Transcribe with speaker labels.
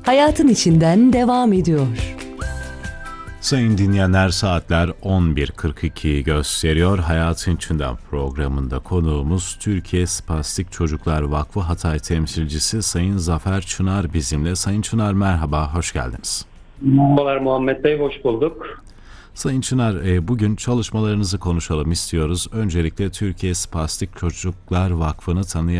Speaker 1: hayatın içinden devam ediyor.
Speaker 2: Sayın dinleyenler, saatler 11.42'yi gösteriyor. Hayatın İçinden programında konuğumuz Türkiye Spastik Çocuklar Vakfı Hatay temsilcisi Sayın Zafer Çınar bizimle. Sayın Çınar merhaba, hoş geldiniz.
Speaker 3: Merhabalar Muhammed Bey, hoş bulduk.
Speaker 2: Sayın Çınar, bugün çalışmalarınızı konuşalım istiyoruz. Öncelikle Türkiye Spastik Çocuklar Vakfı'nı tanıyalım.